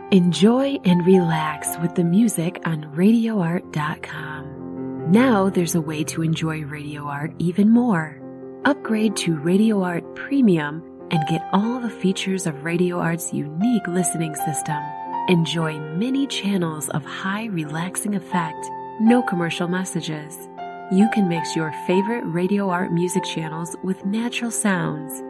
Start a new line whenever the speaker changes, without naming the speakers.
Enjoy and relax with the music on RadioArt.com. Now there's a way to enjoy Radio Art even more. Upgrade to Radio Art Premium and get all the features of Radio Art's unique listening system. Enjoy many channels of high relaxing effect, no commercial messages. You can mix your favorite Radio Art music channels with natural sounds,